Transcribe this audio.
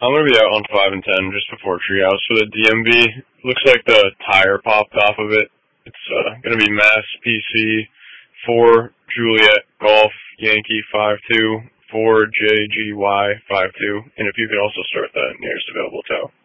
I'm gonna be out on 5 and 10 just before treehouse for the DMV. Looks like the tire popped off of it. It's gonna be Mass PC 4 Juliet Golf Yankee 52 4 JGY 52, and if you could also start the nearest available tow.